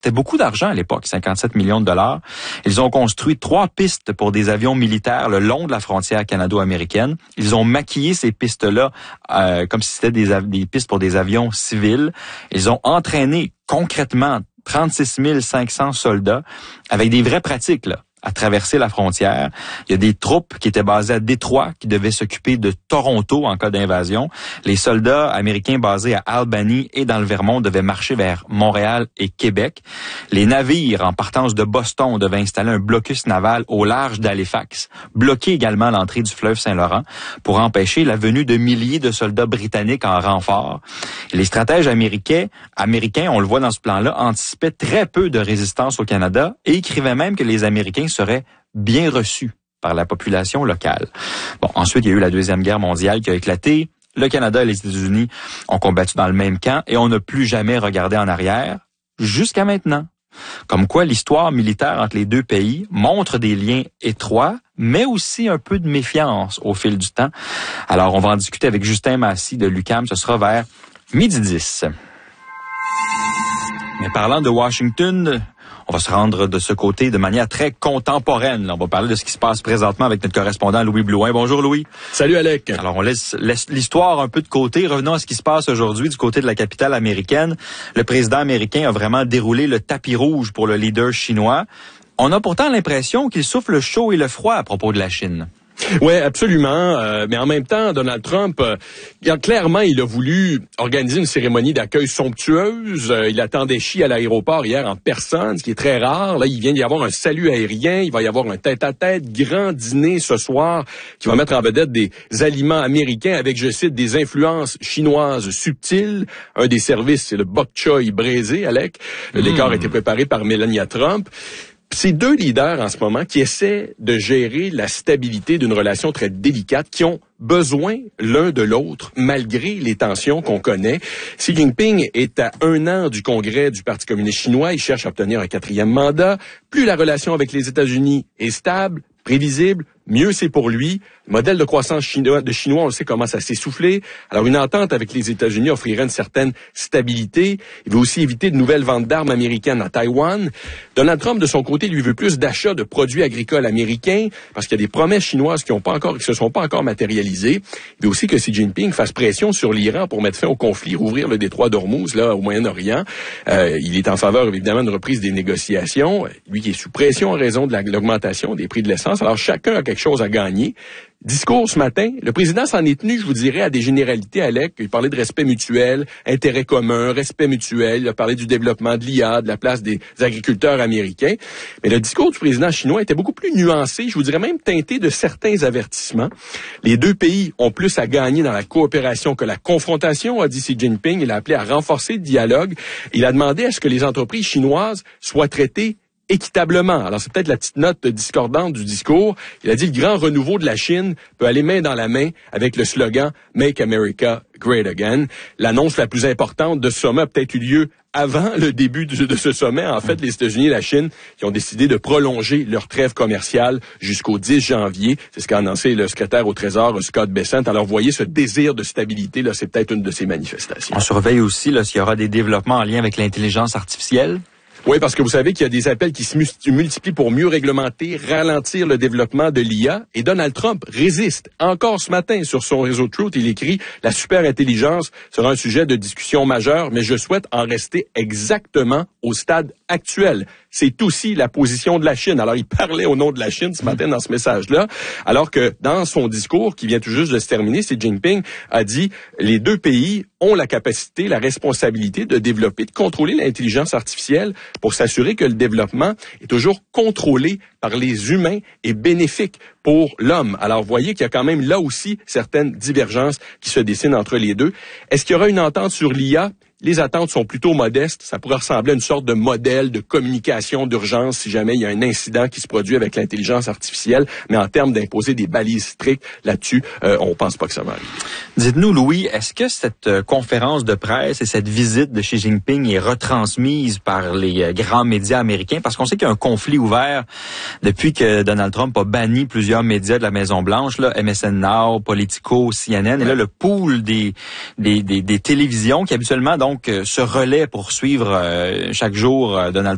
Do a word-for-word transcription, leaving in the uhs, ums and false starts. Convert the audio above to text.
C'était beaucoup d'argent à l'époque, cinquante-sept millions de dollars. Ils ont construit trois pistes pour des avions militaires le long de la frontière canado-américaine. Ils ont maquillé ces pistes-là euh, comme si c'était des, av- des pistes pour des avions civils. Ils ont entraîné concrètement trente-six mille cinq cents soldats avec des vraies pratiques, là, à traverser la frontière. Il y a des troupes qui étaient basées à Détroit qui devaient s'occuper de Toronto en cas d'invasion. Les soldats américains basés à Albany et dans le Vermont devaient marcher vers Montréal et Québec. Les navires en partance de Boston devaient installer un blocus naval au large d'Halifax, bloquer également l'entrée du fleuve Saint-Laurent pour empêcher la venue de milliers de soldats britanniques en renfort. Et les stratèges américains, américains, on le voit dans ce plan-là, anticipaient très peu de résistance au Canada et écrivaient même que les Américains serait bien reçu par la population locale. Bon, ensuite, il y a eu la Deuxième Guerre mondiale qui a éclaté. Le Canada et les États-Unis ont combattu dans le même camp et on n'a plus jamais regardé en arrière jusqu'à maintenant. Comme quoi, l'histoire militaire entre les deux pays montre des liens étroits, mais aussi un peu de méfiance au fil du temps. Alors, on va en discuter avec Justin Massy de l'U Q A M. Ce sera vers midi dix. Mais parlant de Washington, on va se rendre de ce côté de manière très contemporaine. On va parler de ce qui se passe présentement avec notre correspondant Louis Blouin. Bonjour Louis. Salut Alec. Alors on laisse, laisse l'histoire un peu de côté. Revenons à ce qui se passe aujourd'hui du côté de la capitale américaine. Le président américain a vraiment déroulé le tapis rouge pour le leader chinois. On a pourtant l'impression qu'il souffle le chaud et le froid à propos de la Chine. Oui, absolument. Euh, mais en même temps, Donald Trump, euh, clairement, il a voulu organiser une cérémonie d'accueil somptueuse. Euh, il attendait Xi à l'aéroport hier en personne, ce qui est très rare. Là, il vient d'y avoir un salut aérien. Il va y avoir un tête-à-tête, grand dîner ce soir qui va mettre en vedette des aliments américains avec, je cite, des influences chinoises subtiles. Un des services, c'est le bok choy braisé, Alec. Le décor mmh. a été préparé par Melania Trump. Ces deux leaders en ce moment qui essaient de gérer la stabilité d'une relation très délicate, qui ont besoin l'un de l'autre malgré les tensions qu'on connaît. Xi Jinping est à un an du congrès du Parti communiste chinois. Il cherche à obtenir un quatrième mandat. Plus la relation avec les États-Unis est stable, prévisible, mieux c'est pour lui. Le modèle de croissance chinois, de Chinois, on le sait, commence à s'essouffler. Alors, une entente avec les États-Unis offrirait une certaine stabilité. Il veut aussi éviter de nouvelles ventes d'armes américaines à Taïwan. Donald Trump, de son côté, lui veut plus d'achats de produits agricoles américains parce qu'il y a des promesses chinoises qui ont pas encore, qui se sont pas encore matérialisées. Il veut aussi que Xi Jinping fasse pression sur l'Iran pour mettre fin au conflit, rouvrir le détroit d'Ormuz, là, au Moyen-Orient. Euh, il est en faveur, évidemment, d'une reprise des négociations. Lui qui est sous pression en raison de la, l'augmentation des prix de l'essence. Alors, chacun a quelque chose à gagner. Discours ce matin, le président s'en est tenu, je vous dirais, à des généralités, Alec. Il parlait de respect mutuel, intérêt commun, respect mutuel. Il a parlé du développement de l'I A, de la place des agriculteurs américains. Mais le discours du président chinois était beaucoup plus nuancé, je vous dirais même teinté de certains avertissements. Les deux pays ont plus à gagner dans la coopération que la confrontation, a dit Xi Jinping. Il a appelé à renforcer le dialogue. Il a demandé à ce que les entreprises chinoises soient traitées équitablement. Alors, c'est peut-être la petite note discordante du discours. Il a dit le grand renouveau de la Chine peut aller main dans la main avec le slogan « Make America Great Again ». L'annonce la plus importante de ce sommet a peut-être eu lieu avant le début de ce sommet. En fait, les États-Unis et la Chine qui ont décidé de prolonger leur trêve commerciale jusqu'au dix janvier. C'est ce qu'a annoncé le secrétaire au Trésor, Scott Bessent. Alors, vous voyez, ce désir de stabilité, là, c'est peut-être une de ces manifestations. On surveille aussi là, s'il y aura des développements en lien avec l'intelligence artificielle. Oui, parce que vous savez qu'il y a des appels qui se multiplient pour mieux réglementer, ralentir le développement de l'I A. Et Donald Trump résiste. Encore ce matin, sur son réseau Truth, il écrit « La super-intelligence sera un sujet de discussion majeur, mais je souhaite en rester exactement au stade actuel. » C'est aussi la position de la Chine. Alors, il parlait au nom de la Chine ce matin dans ce message-là, alors que dans son discours, qui vient tout juste de se terminer, Xi Jinping a dit « Les deux pays ont la capacité, la responsabilité de développer, de contrôler l'intelligence artificielle pour s'assurer que le développement est toujours contrôlé par les humains et bénéfique pour l'homme. » Alors, vous voyez qu'il y a quand même là aussi certaines divergences qui se dessinent entre les deux. Est-ce qu'il y aura une entente sur l'I A? Les attentes sont plutôt modestes. Ça pourrait ressembler à une sorte de modèle de communication d'urgence si jamais il y a un incident qui se produit avec l'intelligence artificielle. Mais en termes d'imposer des balises strictes là-dessus, euh, on pense pas que ça va arriver. Dites-nous, Louis, est-ce que cette euh, conférence de presse et cette visite de Xi Jinping est retransmise par les euh, grands médias américains? Parce qu'on sait qu'il y a un conflit ouvert depuis que Donald Trump a banni plusieurs médias de la Maison-Blanche, là, M S N Now, Politico, C N N, et là, le pool des, des, des, des télévisions qui habituellement donc se relaient pour suivre euh, chaque jour euh, Donald